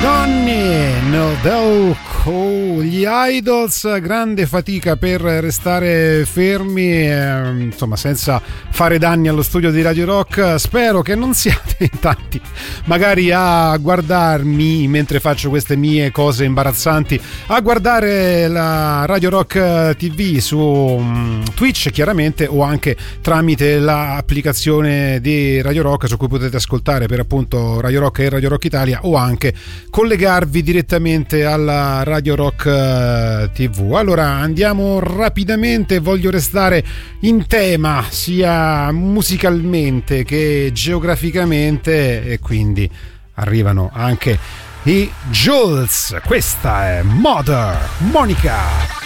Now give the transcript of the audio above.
Gli Idols, grande fatica per restare fermi, insomma senza fare danni allo studio di Radio Rock. Spero che non siate in tanti magari a guardarmi mentre faccio queste mie cose imbarazzanti, a guardare la Radio Rock TV su Twitch chiaramente, o anche tramite l'applicazione di Radio Rock, su cui potete ascoltare per appunto Radio Rock e Radio Rock Italia, o anche collegarvi direttamente alla Radio Rock TV. Allora andiamo rapidamente, voglio restare in tema sia musicalmente che geograficamente, e quindi arrivano anche i Jules. Questa è Mother Monica.